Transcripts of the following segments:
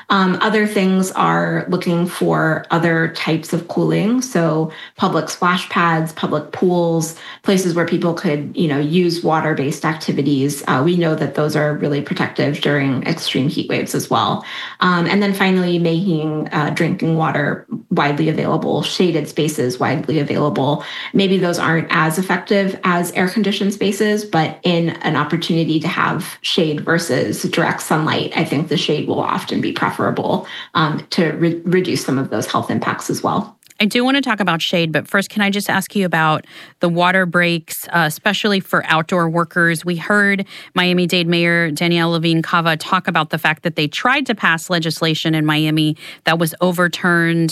Other things are looking for other types of cooling. So public splash pads, public pools, places where people could, use water-based activities. We know that those are really protective during extreme heat waves as well. And then finally, making drinking water widely available, shaded spaces widely available. Maybe those aren't as effective as air-conditioned spaces, but in an opportunity to have shade versus direct sunlight, I think the shade will often be preferable to reduce some of those health impacts as well. I do want to talk about shade, but first, can I just ask you about the water breaks, especially for outdoor workers? We heard Miami-Dade Mayor Danielle Levine Cava talk about the fact that they tried to pass legislation in Miami that was overturned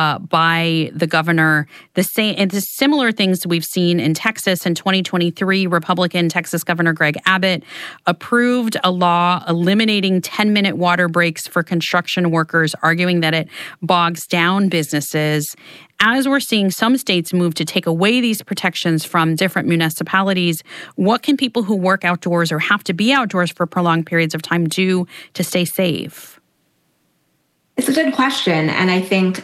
by the governor. The similar things we've seen in Texas in 2023. Republican Texas Governor Greg Abbott approved a law eliminating 10-minute water breaks for construction workers, arguing that it bogs down businesses. As we're seeing some states move to take away these protections from different municipalities, what can people who work outdoors or have to be outdoors for prolonged periods of time do to stay safe? It's a good question. And I think,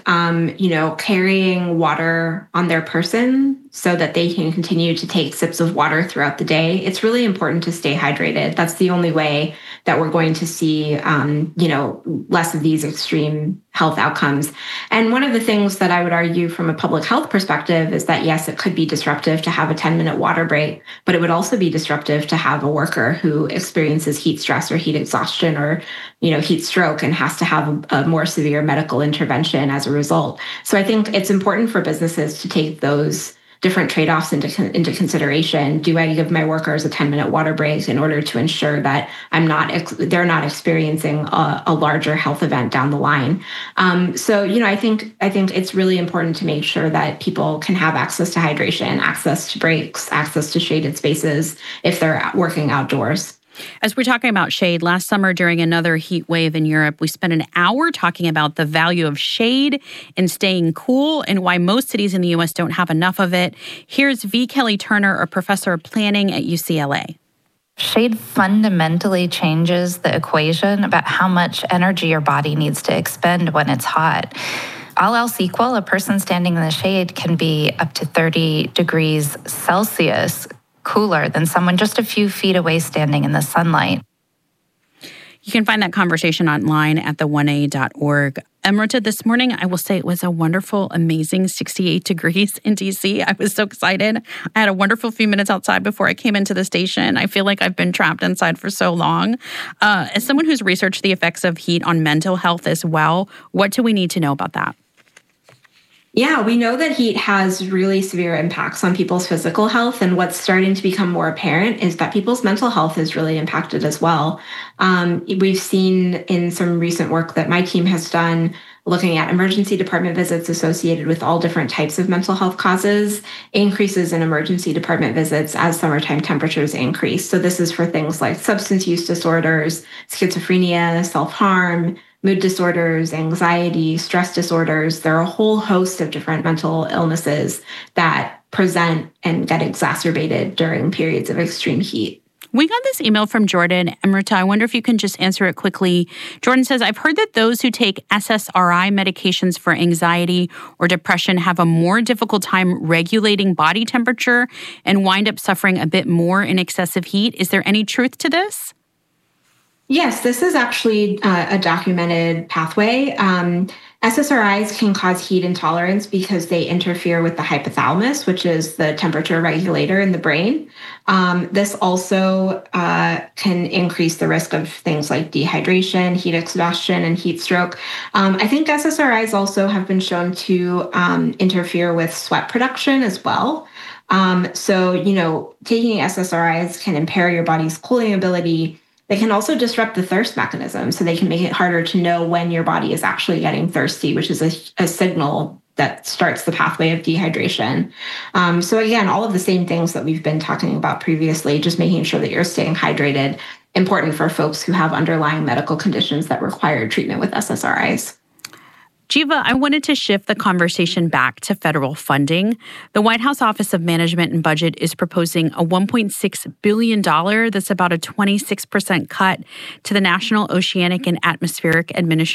carrying water on their person so that they can continue to take sips of water throughout the day, it's really important to stay hydrated. That's the only way that we're going to see, less of these extreme health outcomes. And one of the things that I would argue from a public health perspective is that, yes, it could be disruptive to have a 10-minute water break, but it would also be disruptive to have a worker who experiences heat stress or heat exhaustion or, heat stroke and has to have a more severe medical intervention as a result. So I think it's important for businesses to take those different trade-offs into consideration. Do I give my workers a 10-minute water break in order to ensure that they're not experiencing a larger health event down the line? I think it's really important to make sure that people can have access to hydration, access to breaks, access to shaded spaces if they're working outdoors. As we're talking about shade, last summer during another heat wave in Europe, we spent an hour talking about the value of shade and staying cool and why most cities in the U.S. don't have enough of it. Here's V. Kelly Turner, a professor of planning at UCLA. Shade fundamentally changes the equation about how much energy your body needs to expend when it's hot. All else equal, a person standing in the shade can be up to 30 degrees Celsius cooler than someone just a few feet away standing in the sunlight. You can find that conversation online at the1a.org. Amrita, this morning, I will say it was a wonderful, amazing 68 degrees in D.C. I was so excited. I had a wonderful few minutes outside before I came into the station. I feel like I've been trapped inside for so long. As someone who's researched the effects of heat on mental health as well, what do we need to know about that? Yeah, we know that heat has really severe impacts on people's physical health. And what's starting to become more apparent is that people's mental health is really impacted as well. We've seen in some recent work that my team has done looking at emergency department visits associated with all different types of mental health causes, increases in emergency department visits as summertime temperatures increase. So this is for things like substance use disorders, schizophrenia, self-harm, mood disorders, anxiety, stress disorders. There are a whole host of different mental illnesses that present and get exacerbated during periods of extreme heat. We got this email from Jordan. Amrita, I wonder if you can just answer it quickly. Jordan says, I've heard that those who take SSRI medications for anxiety or depression have a more difficult time regulating body temperature and wind up suffering a bit more in excessive heat. Is there any truth to this? Yes, this is actually a documented pathway. SSRIs can cause heat intolerance because they interfere with the hypothalamus, which is the temperature regulator in the brain. This also can increase the risk of things like dehydration, heat exhaustion, and heat stroke. I think SSRIs also have been shown to interfere with sweat production as well. Taking SSRIs can impair your body's cooling ability. They can also disrupt the thirst mechanism, so they can make it harder to know when your body is actually getting thirsty, which is a signal that starts the pathway of dehydration. So again, all of the same things that we've been talking about previously, just making sure that you're staying hydrated, important for folks who have underlying medical conditions that require treatment with SSRIs. Jiva, I wanted to shift the conversation back to federal funding. The White House Office of Management and Budget is proposing a $1.6 billion, that's about a 26% cut to the National Oceanic and Atmospheric Administration